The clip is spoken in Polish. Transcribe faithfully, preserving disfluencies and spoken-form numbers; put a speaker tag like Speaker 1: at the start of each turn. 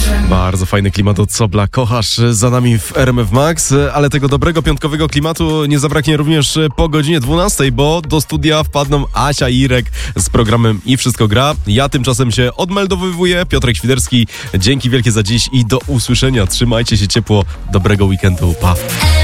Speaker 1: Bardzo fajny klimat od Sobla. Kochasz za nami w R M F Max, ale tego dobrego piątkowego klimatu nie zabraknie również po godzinie dwunastej, bo do studia wpadną Asia i Irek z programem I Wszystko Gra. Ja tymczasem się odmeldowywuję. Piotrek Świderski, dzięki wielkie za dziś i do usłyszenia. Trzymajcie się ciepło. Dobrego weekendu. Pa.